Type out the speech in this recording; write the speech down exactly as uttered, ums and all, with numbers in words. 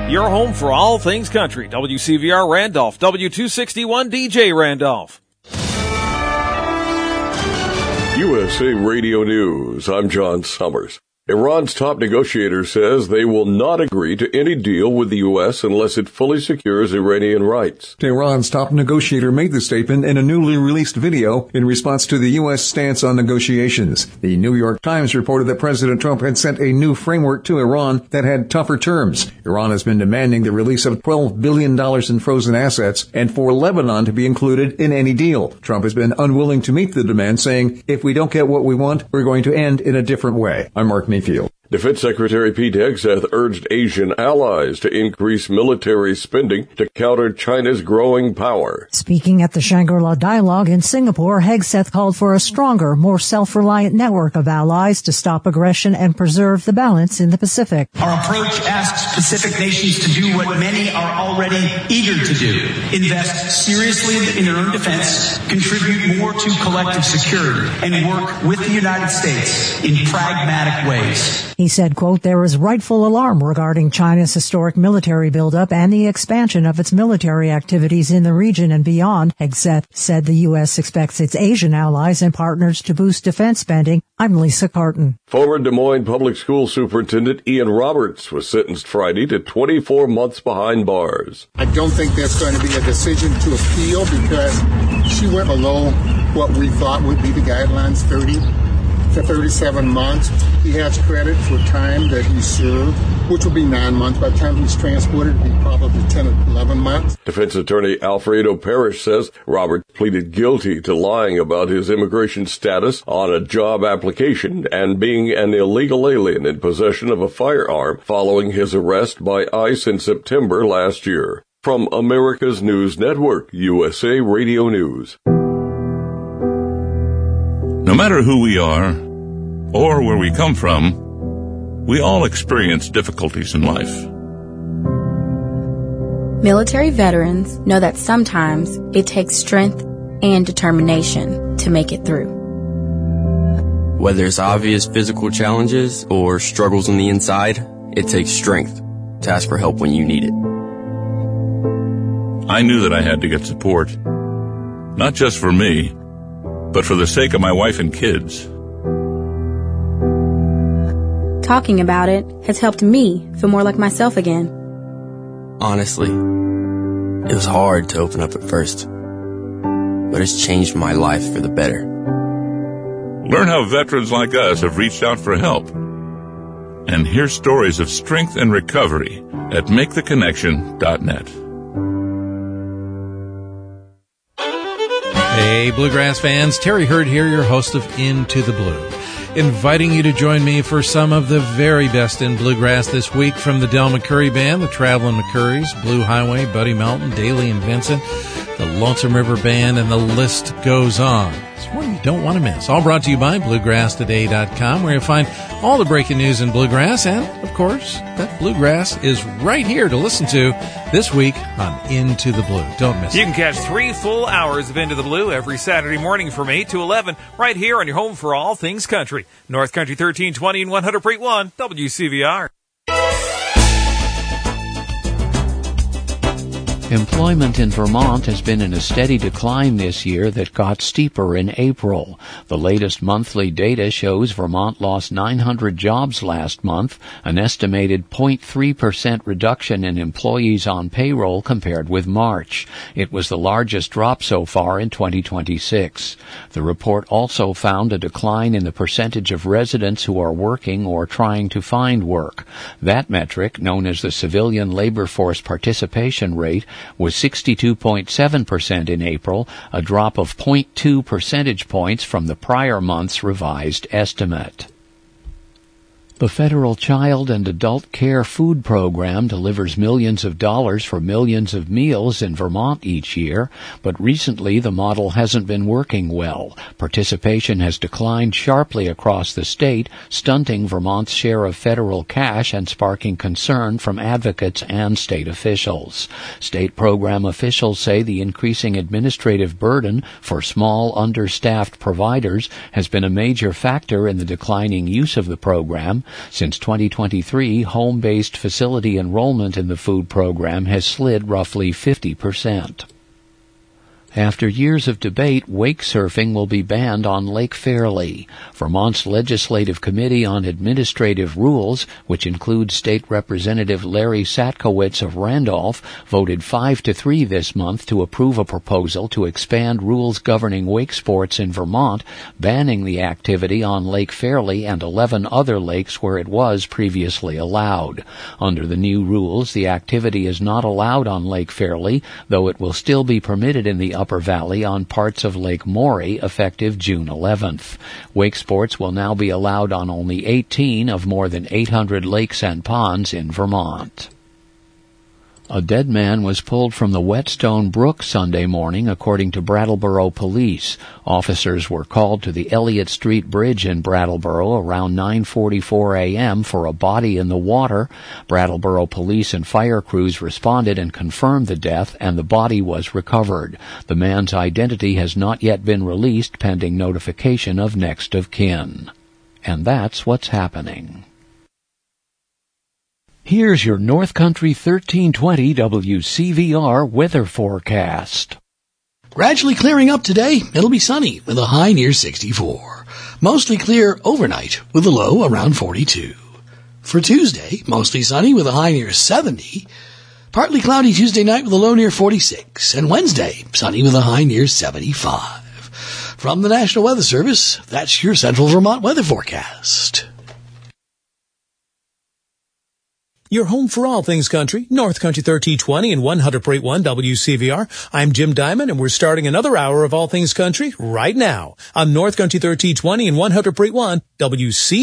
Your home for all things country. W C V R Randolph, W two sixty-one D J Randolph. U S A Radio News. I'm John Summers. Iran's top negotiator says they will not agree to any deal with the U S unless it fully secures Iranian rights. Iran's top negotiator made the statement in a newly released video in response to the U S stance on negotiations. The New York Times reported that President Trump had sent a new framework to Iran that had tougher terms. Iran has been demanding the release of twelve billion dollars in frozen assets and for Lebanon to be included in any deal. Trump has been unwilling to meet the demand, saying, if we don't get what we want, we're going to end in a different way. I'm Mark Mayfield. Defense Secretary Pete Hegseth urged Asian allies to increase military spending to counter China's growing power. Speaking at the Shangri-La Dialogue in Singapore, Hegseth called for a stronger, more self-reliant network of allies to stop aggression and preserve the balance in the Pacific. Our approach asks Pacific nations to do what many are already eager to do: invest seriously in their own defense, contribute more to collective security, and work with the United States in pragmatic ways. He said, quote, there is rightful alarm regarding China's historic military buildup and the expansion of its military activities in the region and beyond. Hegseth said the U S expects its Asian allies and partners to boost defense spending. I'm Lisa Carton. Former Des Moines Public School Superintendent Ian Roberts was sentenced Friday to twenty-four months behind bars. I don't think there's going to be a decision to appeal because she went below what we thought would be the guidelines, thirty to thirty-seven months. He has credit for time that he served, which will be nine months. By the time he's transported, it'll be probably ten or eleven months. Defense attorney Alfredo Parrish says Robert pleaded guilty to lying about his immigration status on a job application and being an illegal alien in possession of a firearm following his arrest by ICE in September last year. From America's News Network, U S A Radio News. No matter who we are or where we come from, we all experience difficulties in life. Military veterans know that sometimes it takes strength and determination to make it through. Whether it's obvious physical challenges or struggles on the inside, it takes strength to ask for help when you need it. I knew that I had to get support, not just for me, but for the sake of my wife and kids. Talking about it has helped me feel more like myself again. Honestly, it was hard to open up at first, but it's changed my life for the better. Learn how veterans like us have reached out for help, and hear stories of strength and recovery at make the connection dot net. Hey, Bluegrass fans, Terry Hurd here, your host of Into the Blue, inviting you to join me for some of the very best in bluegrass this week from the Del McCoury Band, the Traveling McCourys, Blue Highway, Buddy Melton, Daly and Vincent, the Lonesome River Band, and the list goes on. It's one you don't want to miss. All brought to you by bluegrass today dot com, where you'll find all the breaking news in bluegrass, and, of course, that bluegrass is right here to listen to this week on Into the Blue. Don't miss it. You can catch three full hours of Into the Blue every Saturday morning from eight to eleven right here on your home for all things country. North Country thirteen twenty and one hundred point one W C V R. Employment in Vermont has been in a steady decline this year that got steeper in April. The latest monthly data shows Vermont lost nine hundred jobs last month, an estimated zero point three percent reduction in employees on payroll compared with March. It was the largest drop so far in twenty twenty-six. The report also found a decline in the percentage of residents who are working or trying to find work. That metric, known as the Civilian Labor Force Participation Rate, was sixty-two point seven percent in April, a drop of zero point two percentage points from the prior month's revised estimate. The Federal Child and Adult Care Food Program delivers millions of dollars for millions of meals in Vermont each year, but recently the model hasn't been working well. Participation has declined sharply across the state, stunting Vermont's share of federal cash and sparking concern from advocates and state officials. State program officials say the increasing administrative burden for small, understaffed providers has been a major factor in the declining use of the program. Since twenty twenty-three, home-based facility enrollment in the food program has slid roughly fifty percent. After years of debate, wake surfing will be banned on Lake Fairley. Vermont's Legislative Committee on Administrative Rules, which includes State Representative Larry Satkowitz of Randolph, voted five to three this month to approve a proposal to expand rules governing wake sports in Vermont, banning the activity on Lake Fairley and eleven other lakes where it was previously allowed. Under the new rules, the activity is not allowed on Lake Fairley, though it will still be permitted in the Upper Valley on parts of Lake Maury effective June eleventh. Wake sports will now be allowed on only eighteen of more than eight hundred lakes and ponds in Vermont. A dead man was pulled from the Whetstone Brook Sunday morning, according to Brattleboro police. Officers were called to the Elliott Street Bridge in Brattleboro around nine forty-four a.m. for a body in the water. Brattleboro police and fire crews responded and confirmed the death, and the body was recovered. The man's identity has not yet been released, pending notification of next of kin. And that's what's happening. Here's your North Country thirteen twenty W C V R weather forecast. Gradually clearing up today, it'll be sunny with a high near sixty-four. Mostly clear overnight with a low around forty-two. For Tuesday, mostly sunny with a high near seventy. Partly cloudy Tuesday night with a low near forty-six. And Wednesday, sunny with a high near seventy-five. From the National Weather Service, that's your Central Vermont weather forecast. Your home for all things country, North Country thirteen twenty and one hundred point one W C V R. I'm Jim Diamond, and we're starting another hour of all things country right now on North Country thirteen twenty and one hundred point one W C V R.